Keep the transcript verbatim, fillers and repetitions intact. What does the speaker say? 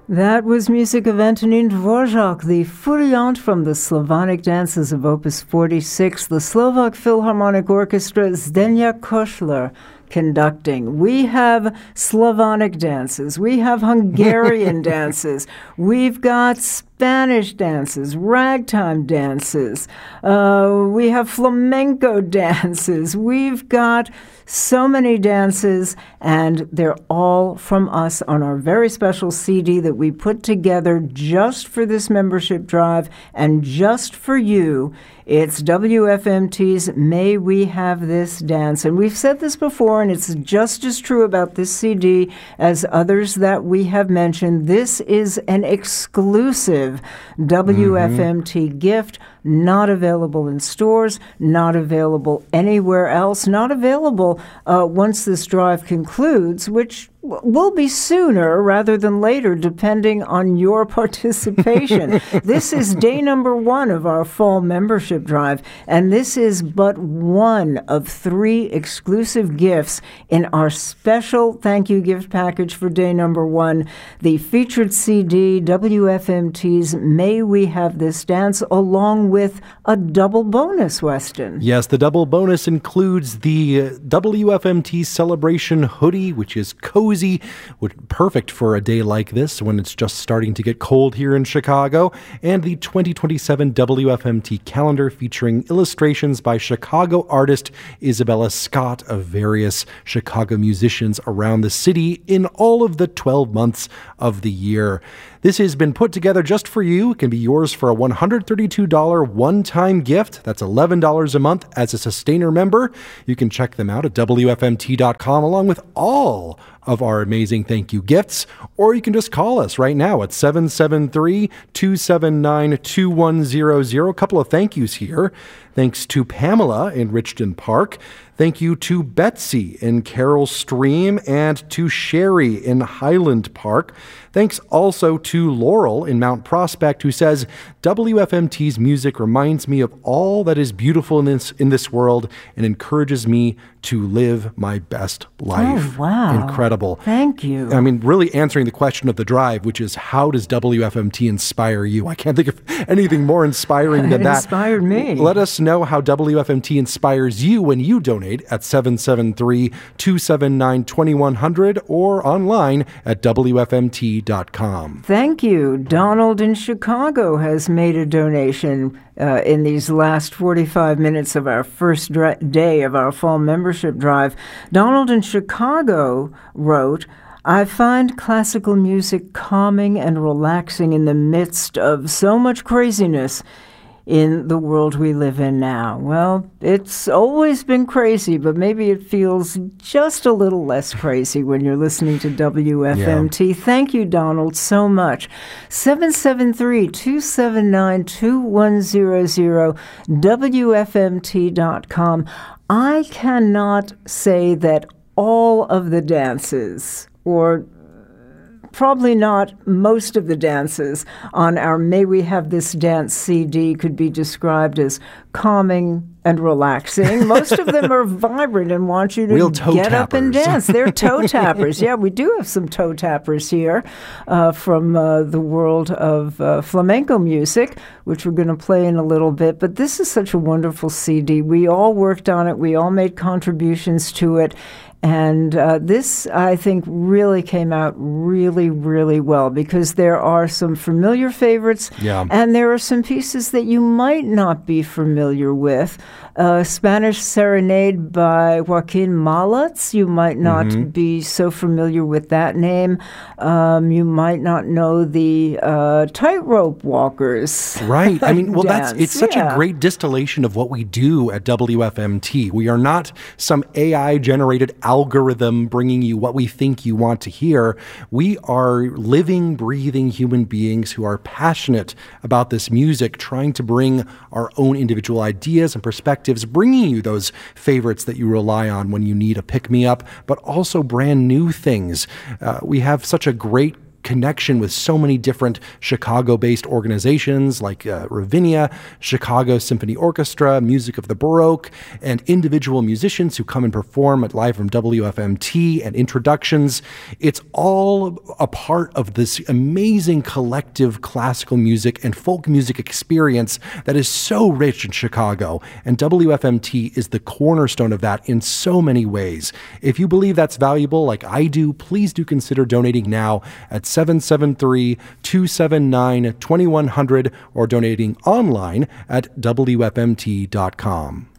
That was music of Antonin Dvorak, the Furiant from the Slavonic Dances of Opus forty-six, the Slovak Philharmonic Orchestra, Zdeněk Košler conducting. We have Slavonic dances. We have Hungarian dances. We've got Spanish dances, ragtime dances. Uh, we have flamenco dances. We've got so many dances, and they're all from us on our very special C D that we put together just for this membership drive and just for you. It's W F M T's May We Have This Dance. And we've said this before, and it's just as true about this C D as others that we have mentioned. This is an exclusive W F M T mm-hmm. gift, not available in stores, not available anywhere else, not available uh, once this drive concludes, which will be sooner rather than later, depending on your participation. This is day number one of our fall membership drive, and this is but one of three exclusive gifts in our special thank you gift package for day number one, the featured C D, W F M T's May We Have This Dance, along with a double bonus, Weston. Yes, the double bonus includes the W F M T Celebration hoodie, which is cozy, which perfect for a day like this when it's just starting to get cold here in Chicago, and the twenty twenty-seven W F M T calendar featuring illustrations by Chicago artist Isabella Scott of various Chicago musicians around the city in all of the twelve months of the year. This has been put together just for you. It can be yours for a one hundred thirty-two dollars one-time gift. That's eleven dollars a month as a Sustainer member. You can check them out at W F M T dot com along with all of our amazing thank you gifts, or you can just call us right now at seven seven three, two seven nine, two one zero zero. A couple of thank yous here. Thanks to Pamela in Richton Park. Thank you to Betsy in Carroll Stream and to Sherry in Highland Park. Thanks also to Laurel in Mount Prospect, who says, W F M T's music reminds me of all that is beautiful in this, in this world and encourages me to live my best life. Oh, wow. Incredible. Thank you. I mean, really answering the question of the drive, which is, how does W F M T inspire you? I can't think of anything more inspiring than it that. inspired me. Let us know how W F M T inspires you when you donate at seven seven three, two seven nine, two one zero zero or online at W F M T dot com. Thank you. Donald in Chicago has made a donation uh, in these last forty-five minutes of our first dra- day of our fall membership drive. Donald in Chicago wrote, I find classical music calming and relaxing in the midst of so much craziness in the world we live in now. Well, it's always been crazy, but maybe it feels just a little less crazy when you're listening to W F M T. Yeah. Thank you, Donald, so much. seven seven three, two seven nine, two one zero zero, W F M T dot com. I cannot say that all of the dances, or probably not most of the dances on our May We Have This Dance C D could be described as calming and relaxing. Most of them are vibrant and want you to Real toe get tappers. up and dance. They're toe tappers. Yeah, we do have some toe tappers here uh, from uh, the world of uh, flamenco music, which we're going to play in a little bit. But this is such a wonderful C D. We all worked on it. We all made contributions to it. And uh, this, I think, really came out really, really well because there are some familiar favorites yeah. and there are some pieces that you might not be familiar with. Uh, Spanish Serenade by Joaquin Malats. You might not mm-hmm. be so familiar with that name. Um, you might not know the uh, Tightrope Walkers. Right. I mean, well, dance. that's it's such yeah. a great distillation of what we do at W F M T. We are not some A I-generated algorithm bringing you what we think you want to hear. We are living, breathing human beings who are passionate about this music, trying to bring our own individual ideas and perspectives, bringing you those favorites that you rely on when you need a pick-me-up, but also brand new things. Uh, we have such a great connection with so many different Chicago-based organizations like uh, Ravinia, Chicago Symphony Orchestra, Music of the Baroque, and individual musicians who come and perform at Live from W F M T and introductions. It's all a part of this amazing collective classical music and folk music experience that is so rich in Chicago, and W F M T is the cornerstone of that in so many ways. If you believe that's valuable, like I do, please do consider donating now at seven seven three, two seven nine, two one zero zero or donating online at W F M T dot com.